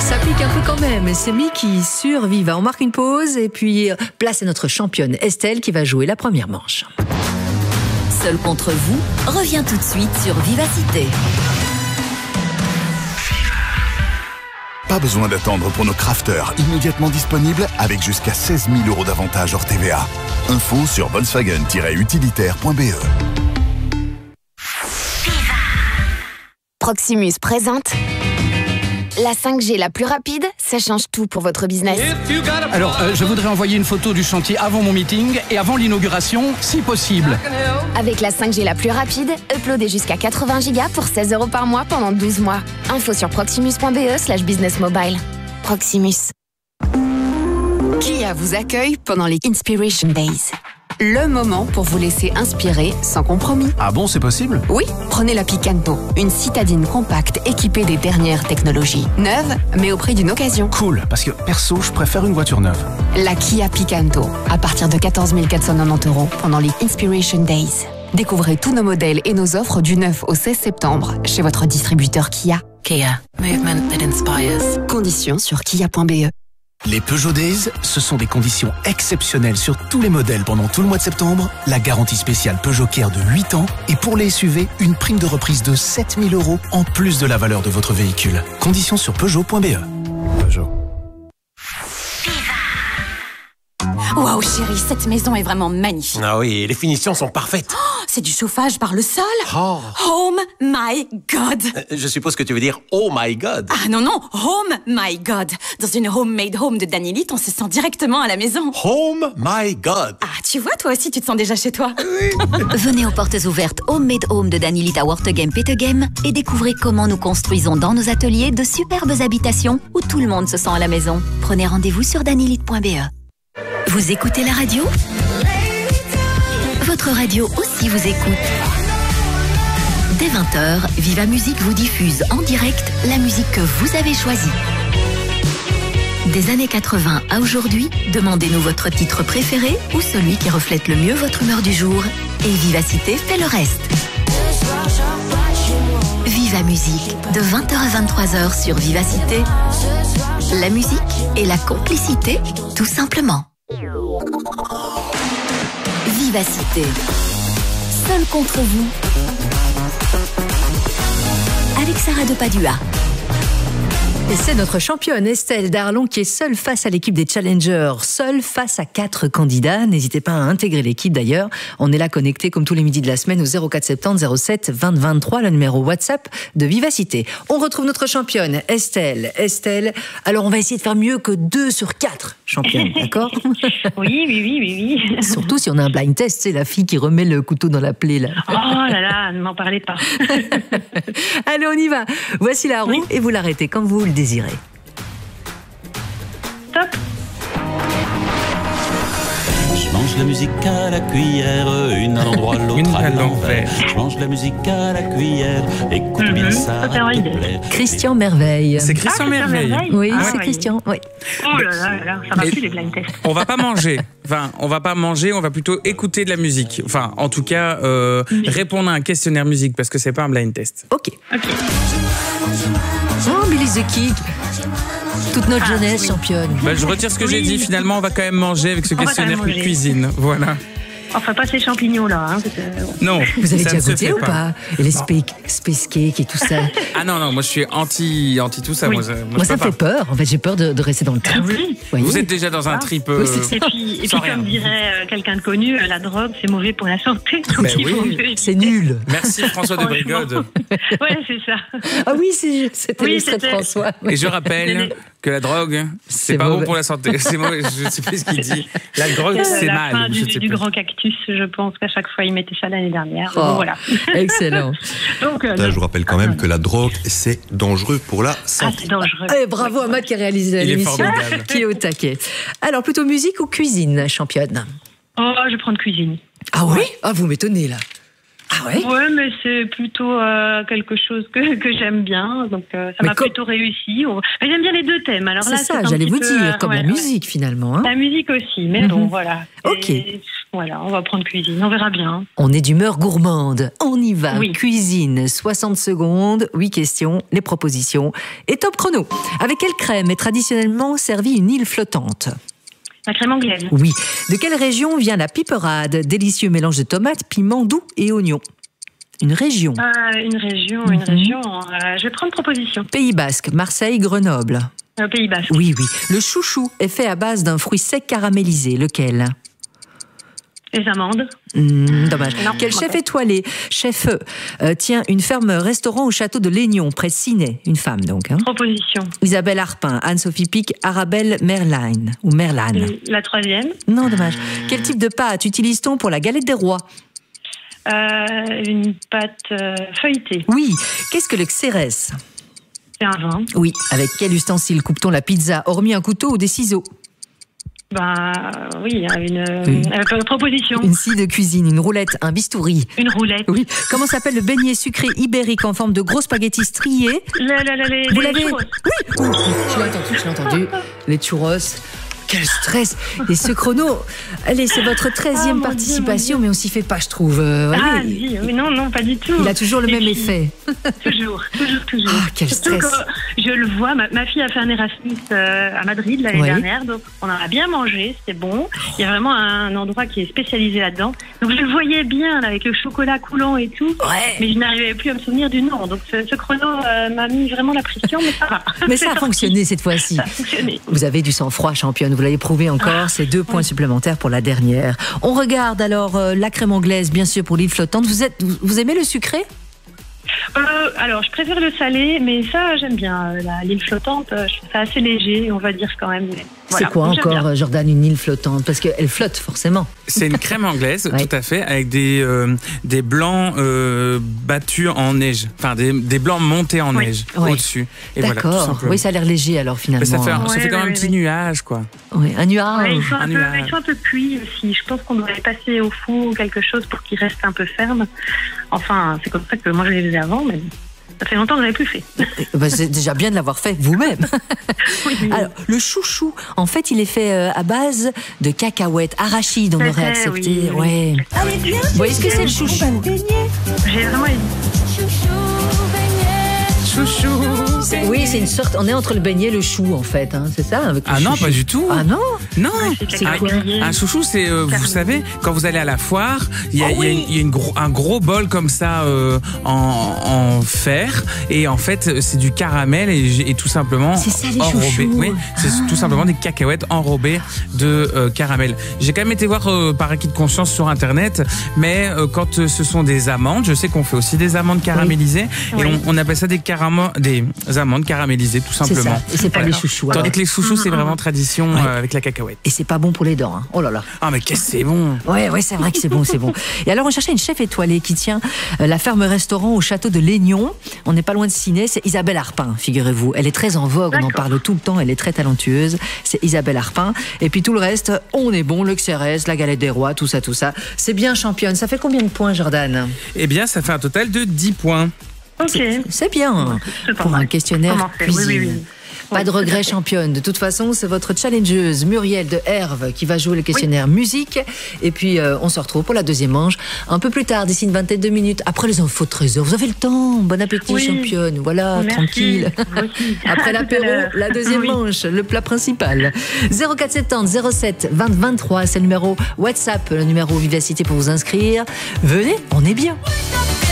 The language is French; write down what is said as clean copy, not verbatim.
Ça pique un peu quand même, et c'est Mickey sur Viva. On marque une pause et puis place à notre championne Estelle qui va jouer la première manche. Seul contre vous revient tout de suite sur Vivacité. Pas besoin d'attendre pour nos crafters, immédiatement disponibles avec jusqu'à 16 000 € d'avantages hors TVA. Info sur Volkswagen-utilitaire.be. Proximus présente la 5G la plus rapide, ça change tout pour votre business. Alors, je voudrais envoyer une photo du chantier avant mon meeting et avant l'inauguration, si possible. Avec la 5G la plus rapide, uploadez jusqu'à 80 Go pour 16 € par mois pendant 12 mois. Info sur proximus.be/business mobile. Proximus. Kia vous accueille pendant les Inspiration Days. Le moment pour vous laisser inspirer sans compromis. Ah bon, c'est possible? Oui, prenez la Picanto, une citadine compacte équipée des dernières technologies. Neuve, mais au prix d'une occasion. Cool, parce que perso, je préfère une voiture neuve. La Kia Picanto, à partir de 14 490 € pendant les Inspiration Days. Découvrez tous nos modèles et nos offres du 9 au 16 septembre chez votre distributeur Kia. Kia, movement that inspires. Conditions sur kia.be. Les Peugeot Days, ce sont des conditions exceptionnelles sur tous les modèles pendant tout le mois de septembre. La garantie spéciale Peugeot Care de 8 ans et pour les SUV, une prime de reprise de 7 000 € en plus de la valeur de votre véhicule. Conditions sur Peugeot.be. Peugeot. Waouh chérie, cette maison est vraiment magnifique. Ah oui, les finitions sont parfaites. Oh, c'est du chauffage par le sol. Oh. Home my God. Je suppose que tu veux dire oh my God. Ah non, home my God. Dans une homemade home de Danilit, on se sent directement à la maison. Home my God. Ah, tu vois, toi aussi, tu te sens déjà chez toi. Venez aux portes ouvertes Homemade Home de Danilit à Wortegem-Petegem et découvrez comment nous construisons dans nos ateliers de superbes habitations où tout le monde se sent à la maison. Prenez rendez-vous sur danilit.be. Vous écoutez la radio? Votre radio aussi vous écoute. Dès 20h, Viva Musique vous diffuse en direct la musique que vous avez choisie. Des années 80 à aujourd'hui, demandez-nous votre titre préféré ou celui qui reflète le mieux votre humeur du jour. Et Vivacité fait le reste. Viva Musique, de 20h à 23h sur Vivacité. La musique et la complicité, tout simplement. Vivacité. Seul contre vous. Avec Sarah de Padua. Et c'est notre championne Estelle Darlon qui est seule face à l'équipe des Challengers, seule face à 4 candidats. N'hésitez pas à intégrer l'équipe d'ailleurs. On est là connecté comme tous les midis de la semaine au 0470 07 20 23, le numéro WhatsApp de Vivacité. On retrouve notre championne Estelle. Estelle, alors on va essayer de faire mieux que 2 sur 4 championnes, d'accord? Oui. Surtout si on a un blind test, c'est la fille qui remet le couteau dans la plaie là. Oh là là, ne m'en parlez pas. Allez, on y va. Voici la roue et vous l'arrêtez quand vous le désirez. Top. Je mange la musique à la cuillère, une à l'endroit, l'autre à l'envers. Je mange la musique à la cuillère, écoute bien ça te plaît. Christian Merveille. C'est Christian Merveille. Oui, c'est Christian. Oui. Oh là là, ça va plus les blind tests. On va pas manger. Enfin, on va pas manger, on va plutôt écouter de la musique. Enfin, en tout cas, répondre à un questionnaire musique parce que c'est pas un blind test. Ok. Oh, Billy the Kid. Toute notre jeunesse championne. Bah, je retire ce que j'ai dit. Finalement, on va quand même manger avec ce questionnaire cuisine. Voilà. Enfin, pas ces champignons là. Hein, non. Vous avez ça déjà ne goûté se fait ou pas? Et les space cake et tout ça. Ah non, moi je suis anti tout ça. Oui. Moi ça me fait peur. En fait, j'ai peur de rester dans le trip. Vous êtes déjà dans un trip. Oui, et puis comme dirait quelqu'un de connu, la drogue c'est mauvais pour la santé. Ben oui, c'est nul. Merci François de Brigode. Ouais, c'est ça. Ah oui, c'était l'extrait de François. Et je rappelle que la drogue, c'est pas bon pour la santé. C'est mauvais, je sais plus ce qu'il dit. La drogue, c'est mal. La fin du grand cactus, je pense qu'à chaque fois, ils mettaient ça l'année dernière. Oh, donc, voilà. Excellent. Donc, je vous rappelle quand même que la drogue, c'est dangereux pour la santé. c'est dangereux. Bravo à Matt qui a réalisé l'émission, qui est au taquet. Alors, plutôt musique ou cuisine, championne? Oh, je vais prendre cuisine. Ah oui? Ah, vous m'étonnez là. Ah ouais? Ouais, mais c'est plutôt quelque chose que j'aime bien, donc ça m'a plutôt réussi. Mais j'aime bien les deux thèmes. Alors c'est là, ça, j'allais vous dire, comme la musique finalement. Hein. La musique aussi, mais bon, voilà. Ok. Voilà, on va prendre cuisine, on verra bien. On est d'humeur gourmande. On y va. Oui. Cuisine, 60 secondes, 8 questions, les propositions et top chrono. Avec quelle crème est traditionnellement servie une île flottante? La crème anglaise. Oui. De quelle région vient la piperade? Délicieux mélange de tomates, piments doux et oignons. Une région. Une région. Je vais prendre proposition. Pays Basque, Marseille, Grenoble. Pays Basque. Oui. Le chouchou est fait à base d'un fruit sec caramélisé. Lequel? Les amandes. Dommage. Non, Quel chef étoilé, chef tient une ferme-restaurant au château de Légnon, près de Ciney? Une femme donc. Hein. Proposition. Isabelle Arpin, Anne-Sophie Pic, Arabelle Merline ou Merlane. La troisième. Non, dommage. Quel type de pâte utilise-t-on pour la galette des rois? Une pâte feuilletée. Oui. Qu'est-ce que le xérès? C'est un vin. Oui. Avec quel ustensile coupe-t-on la pizza, hormis un couteau ou des ciseaux? Oui, une proposition. Une scie de cuisine, une roulette, un bistouri. Une roulette. Oui. Comment s'appelle le beignet sucré ibérique en forme de gros spaghettis striés? Vous l'avez? churros. Oui. Je l'ai entendu. Les churros. Quel stress! Et ce chrono, allez, c'est votre 13e participation, mais on s'y fait pas, je trouve. Oui, non, pas du tout. Il a toujours le même effet. Toujours. Quel Surtout stress! quand je le vois, ma fille a fait un Erasmus à Madrid l'année dernière, donc on en a bien mangé, c'était bon. Il y a vraiment un endroit qui est spécialisé là-dedans. Donc je le voyais bien, là, avec le chocolat coulant et tout, mais je n'arrivais plus à me souvenir du nom. Donc ce chrono m'a mis vraiment la pression, mais ça va. Mais ça a fonctionné cette fois-ci. Ça a fonctionné. Vous avez du sang-froid, championne. Vous l'avez prouvé encore, c'est 2 points supplémentaires pour la dernière. On regarde alors la crème anglaise, bien sûr, pour l'île flottante. Vous aimez le sucré? Alors, je préfère le salé, mais ça, j'aime bien. L'île flottante, je trouve ça assez léger, on va dire quand même. C'est quoi encore, Jordan, une île flottante? Parce qu'elle flotte, forcément. C'est une crème anglaise, tout à fait, avec des blancs battus en neige. Enfin, des blancs montés en neige au-dessus. Et voilà, tout simplement. Oui, ça a l'air léger alors finalement. Mais ça fait quand même un petit nuage, quoi. Oui, un nuage. Ils sont un peu cuits aussi. Je pense qu'on doit les passer au four ou quelque chose pour qu'ils restent un peu fermes. Enfin, c'est comme ça que moi je les faisais avant, mais ça fait longtemps que je n'avais plus fait. C'est déjà bien de l'avoir fait vous-même. Alors, le chouchou, en fait, il est fait à base de cacahuètes, arachides, on aurait accepté. Oui. Vous voyez ce que c'est le chouchou? J'ai vraiment Chouchou. Oui, c'est une sorte. On est entre le beignet et le chou, en fait. Hein, c'est ça avec le chouchou. Non, pas du tout. Ah non? Non. C'est quoi? Un chouchou, c'est, vous savez, quand vous allez à la foire, il y a un gros bol comme ça en fer, et en fait, c'est du caramel et tout simplement enrobé. Oui, c'est tout simplement des cacahuètes enrobées de caramel. J'ai quand même été voir par acquis de conscience sur Internet, mais quand ce sont des amandes, je sais qu'on fait aussi des amandes caramélisées, et on appelle ça des amandes caramélisées, tout simplement. C'est ça. Et c'est pas les chouchous. Tandis que les chouchous, c'est vraiment tradition avec la cacahuète. Et c'est pas bon pour les dents. Hein. Oh là là. Ah, mais qu'est-ce que c'est bon. Ouais, c'est vrai que c'est bon, c'est bon. Et alors, on cherchait une chef étoilée qui tient la ferme-restaurant au château de Légnon. On n'est pas loin de Ciney. C'est Isabelle Arpin, figurez-vous. Elle est très en vogue. On en parle tout le temps. Elle est très talentueuse. C'est Isabelle Arpin. Et puis tout le reste, on est bon. Le xérès, la galette des rois, tout ça. C'est bien, championne. Ça fait combien de points, Jordan? Eh bien, ça fait un total de 10 points. C'est bien pour un questionnaire cuisine. Oui. Pas de regret, championne. De toute façon, c'est votre challengeuse Muriel de Herve qui va jouer le questionnaire musique. Et puis, on se retrouve pour la deuxième manche un peu plus tard, d'ici une vingtaine de minutes, après les infos de 13h. Vous avez le temps. Bon appétit, championne. Voilà, tranquille. Après l'apéro, la deuxième manche, le plat principal. 0470 07 20 23, c'est le numéro WhatsApp, le numéro Vivacité pour vous inscrire. Venez, on est bien.